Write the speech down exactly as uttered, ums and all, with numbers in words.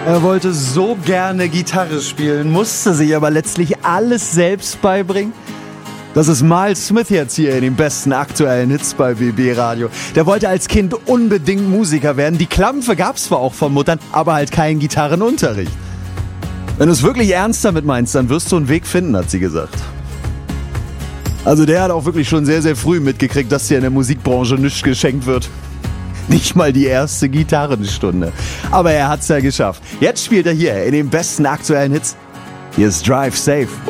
Er wollte so gerne Gitarre spielen, musste sich aber letztlich alles selbst beibringen. Das ist Miles Smith jetzt hier in den besten aktuellen Hits bei B B Radio. Der wollte als Kind unbedingt Musiker werden. Die Klampfe gab's zwar auch von Muttern, aber halt keinen Gitarrenunterricht. Wenn du es wirklich ernst damit meinst, dann wirst du einen Weg finden, hat sie gesagt. Also der hat auch wirklich schon sehr, sehr früh mitgekriegt, dass dir in der Musikbranche nichts geschenkt wird. Nicht mal die erste Gitarrenstunde. Aber er hat's ja geschafft. Jetzt spielt er hier in den besten aktuellen Hits. Hier ist Drive Safe